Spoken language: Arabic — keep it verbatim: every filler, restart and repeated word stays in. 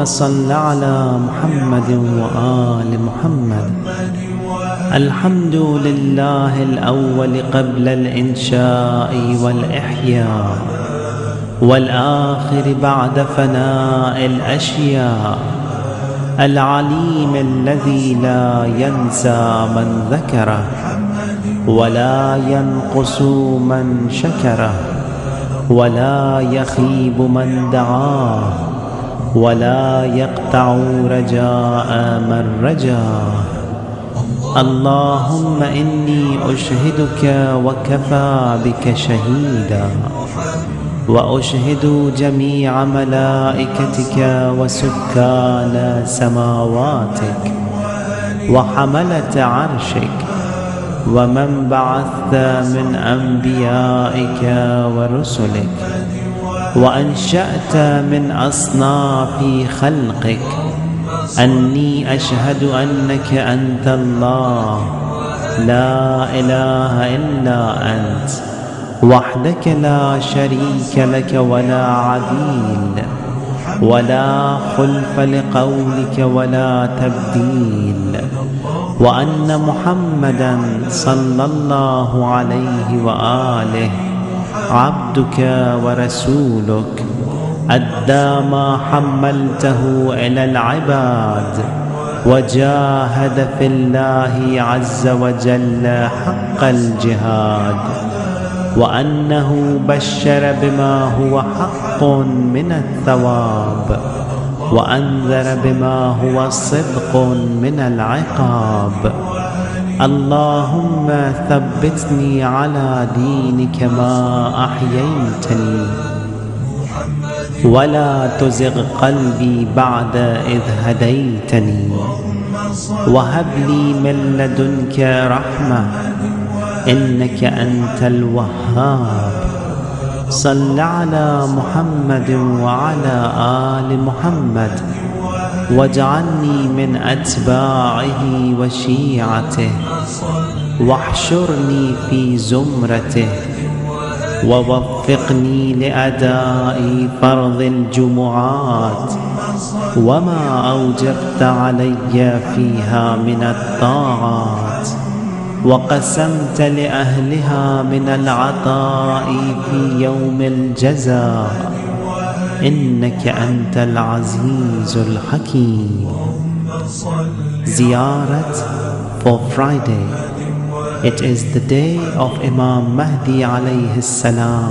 اللهم صل على محمد وآل محمد. الحمد لله الأول قبل الإنشاء والإحياء، والآخر بعد فناء الأشياء، العليم الذي لا ينسى من ذكره ولا ينقص من شكره ولا يخيب من دعاه ولا يقطع رجاء من رجاه. اللهم إني أشهدك وكفى بك شهيدا، وأشهد جميع ملائكتك وسكان سماواتك وحملة عرشك ومن بعثت من أنبيائك ورسلك وأنشأت من أصناف خلقك، أني أشهد أنك أنت الله لا إله إلا أنت وحدك لا شريك لك ولا عديل ولا خلف لقولك ولا تبديل، وأن محمدًا صلى الله عليه وآله عبدك ورسولك، أدى ما حملته إلى العباد وجاهد في الله عز وجل حق الجهاد، وأنه بشر بما هو حق من الثواب وأنذر بما هو صدق من العقاب. اللهم ثبتني على دينك ما أحييتني، ولا تزغ قلبي بعد إذ هديتني، وهب لي من لدنك رحمة إنك أنت الوهاب. صل على محمد وعلى آل محمد، واجعلني من أتباعه وشيعته، واحشرني في زمرته، ووفقني لأداء فرض الجمعات وما أوجبت علي فيها من الطاعات، وقسمت لأهلها من العطاء في يوم الجزاء، إنك أنت العزيز الحكيم. Ziyarat for Friday. It is the day of Imam Mahdi alayhi salam.